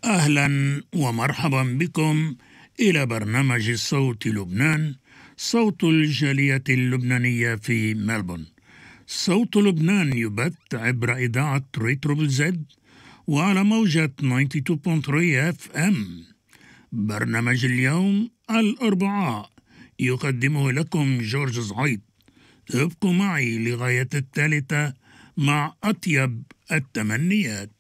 أهلا ومرحبا بكم إلى برنامج صوت لبنان، صوت الجالية اللبنانية في ملبورن. صوت لبنان يبث عبر إذاعة ريتروبل زد وعلى موجة 92.3 FM. برنامج اليوم الأربعاء يقدمه لكم جورج زعيد. ابقوا معي لغاية الثالثة مع أطيب التمنيات.